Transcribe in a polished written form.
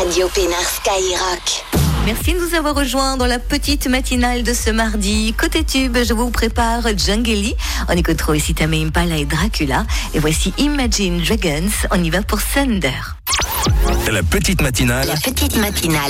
Radio Pénard Skyrock. Merci de nous avoir rejoints dans la petite matinale de ce mardi. Côté tube, je vous prépare Djangeli. On écoutera aussi Tame Impala et Dracula. Et voici Imagine Dragons. On y va pour Thunder. La petite matinale. La petite matinale.